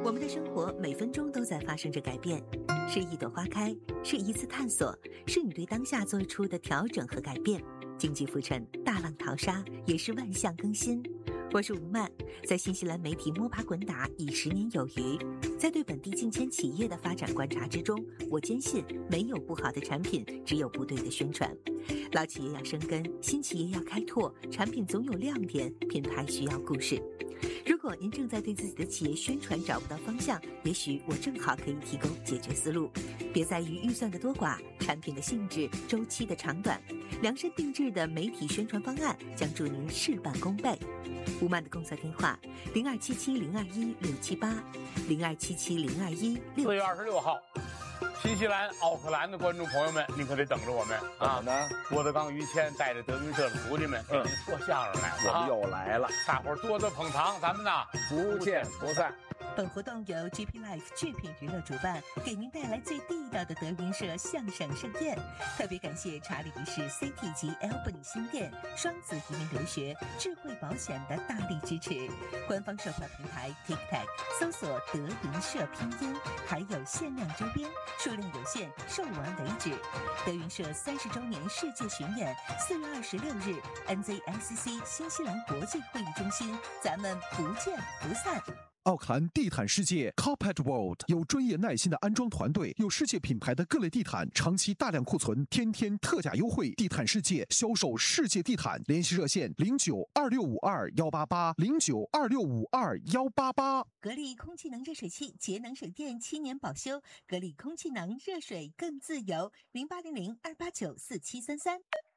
我们的生活每分钟都在发生着改变，是一朵花开，是一次探索，是你对当下做出的调整和改变。经济浮沉，大浪淘沙，也是万象更新。我是吴曼，在新西兰媒体摸爬滚打已10年有余，在对本地近千企业的发展观察之中，我坚信没有不好的产品，只有不对的宣传。老企业要生根，新企业要开拓，产品总有亮点，品牌需要故事。如果您正在对自己的企业宣传找不到方向，也许我正好可以提供解决思路。别在于预算的多寡，产品的性质、周期的长短，量身定制的媒体宣传方案将助您事半功倍。吴曼的工作电话：0277021678，0277021678。 4月26号，新西兰奥克兰的观众朋友们，您可得等着我们啊！郭德纲、于谦带着德云社的徒弟们给您说相声来了， 我们又来了， 大伙儿多多捧场，咱们呢不见不散。 本活动由 GP Life 巨品娱乐主办，给您带来最地道的德云社相声盛宴。特别感谢查理一世 City 及 Albany 新店双子移民留学智慧保险的大力支持。官方售票平台 TikTok 搜索德云社拼音，还有限量周边，数量有限，售完为止。德云社30周年世界巡演，4月26日 NZICC 新西兰国际会议中心，咱们不见不散。 奥克兰地毯世界 Carpet World 有专业耐心的安装团队，有世界品牌的各类地毯，长期大量库存，天天特价优惠。地毯世界销售世界地毯，联系热线092652188，092652188。 格力空气能热水器，节能省电，7年保修。格力空气能热水更自由，0800289473。